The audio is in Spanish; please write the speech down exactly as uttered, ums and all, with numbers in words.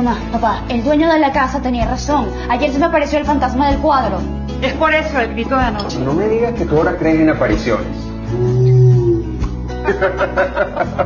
Mamá, papá, el dueño de la casa tenía razón. Ayer se me apareció el fantasma del cuadro. Es por eso el grito de anoche. No me digas que tú ahora crees en apariciones.